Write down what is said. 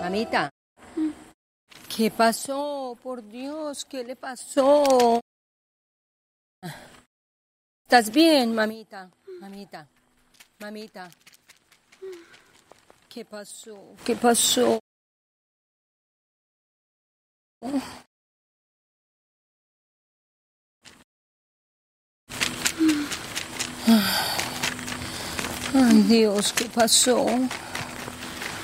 Mamita, ¿qué pasó? Por Dios, ¿qué le pasó? ¿Estás bien, mamita? Mamita. ¿Qué pasó? ¿Qué pasó? Ay, Dios, ¿qué pasó?